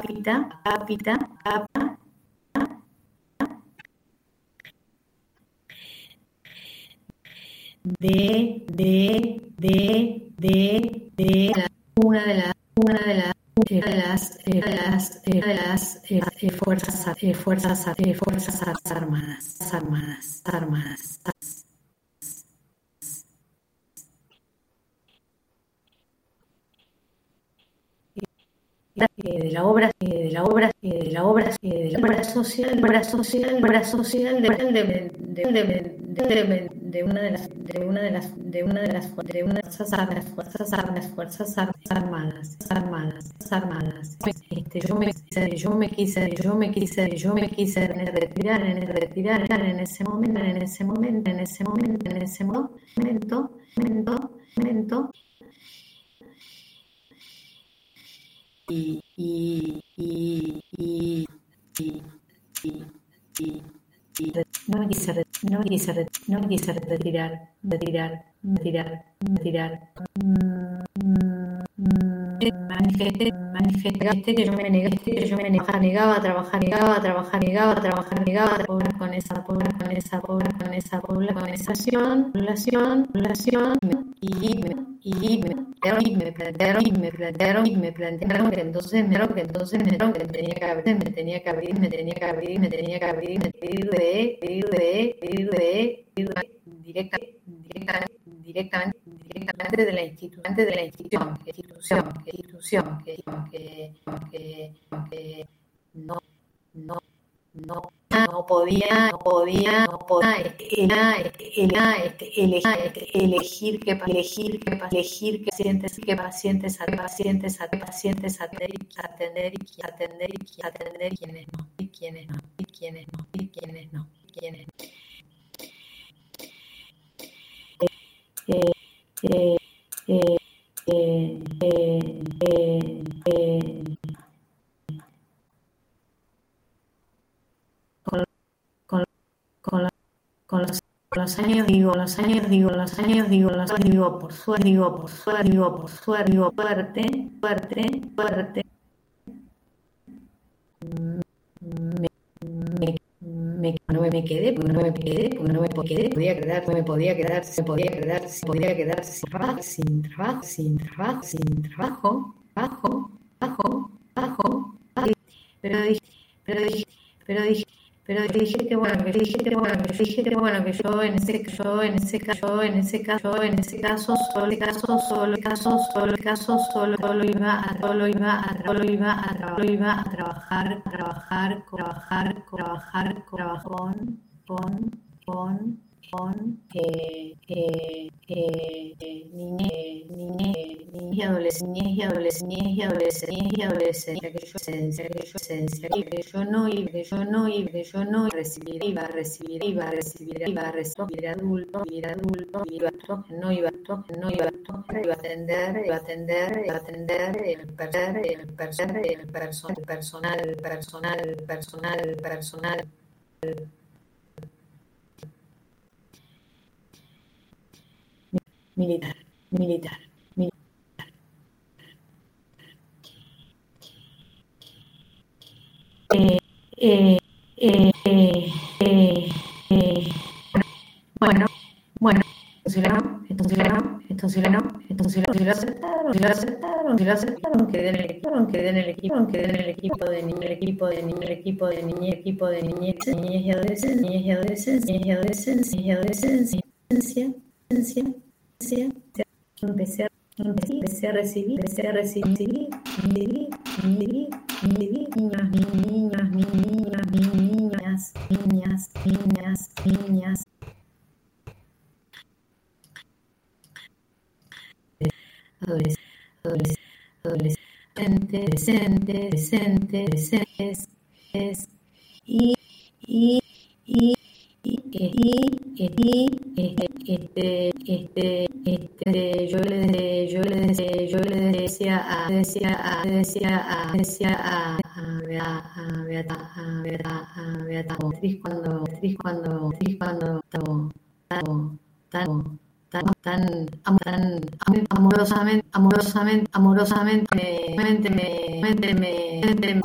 fuerzas armadas. De la obra social de una de las fuerzas armadas. Yo me quise retirar en ese momento. Y no me quise retirar. Manifesté que yo me negaba a trabajar con esa población y me plantearon que entonces me tenía que abrir directamente de la institución que no podía elegir qué pacientes atender y quiénes no. Con los años digo, por suerte, no me quedé, porque no me podía quedar sin trabajo, pero dije que bueno que yo en ese caso solo iba a trabajar con niñez y adolescencia que yo no iba a recibir adulto, no iba a atender el personal militar. Bueno, entonces lo aceptaron, quedé en el equipo de niñez y adolescencia. Empecé a recibir niñas, adolescentes yo le decía a Beatriz cuando tan amorosamente me